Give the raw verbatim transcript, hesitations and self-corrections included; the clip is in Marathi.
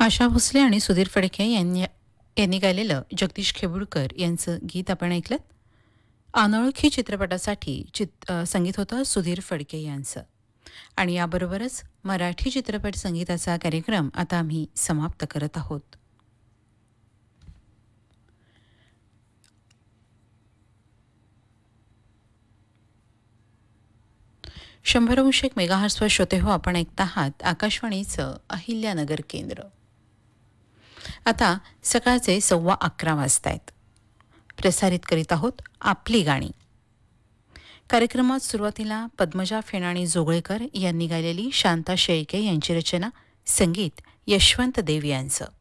आशा भोसले आणि सुधीर फडके यांनी यांनी गायलेलं जगदीश खेबुडकर यांचं गीत आपण ऐकलं. अनोळखी चित्रपटासाठी चित अ, संगीत होतं सुधीर फडके यांचं. आणि याबरोबरच मराठी चित्रपट संगीताचा कार्यक्रम आता आम्ही समाप्त करत आहोत. शंभर अंश एक मेगाहर्ट्झवर श्रोते हो, आपण ऐकत आहात आकाशवाणीचं अहिल्यानगर केंद्र. आता सकाळचे सव्वा अकरा वाजतायत. प्रसारित करीत आहोत आपली गाणी. कार्यक्रमात सुरुवातीला पद्मजा फेणाणी जोगळेकर यांनी गायलेली शांता शेळके यांची रचना, संगीत यशवंत देव यांचं.